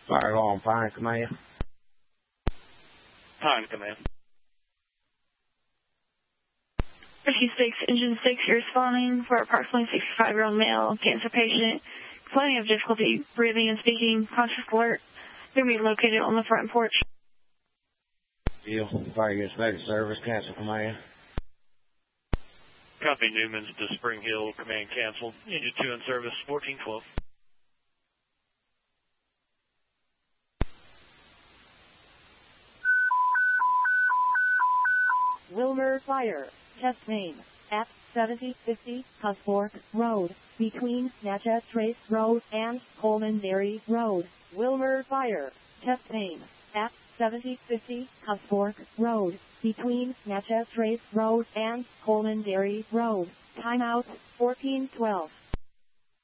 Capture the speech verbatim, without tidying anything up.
Fire alarm, Pine Command. Pine Command. Rescue six, Engine six, you're responding for approximately sixty-five-year-old male, cancer patient, complaining of difficulty breathing and speaking, conscious alert. They're going to be located on the front porch. Deal. Fire Unit Medical Service, cancel command. Copy Newman's to Spring Hill, command canceled. Engine two in service, fourteen twelve. Wilmer Fire, test name, at seventy fifty Husfork Road, between Natchez Trace Road and Coleman Dairy Road. Wilmer Fire, test name, at seventy fifty Husfork Road, between Natchez Trace Road and Coleman Dairy Road. Timeout, fourteen twelve.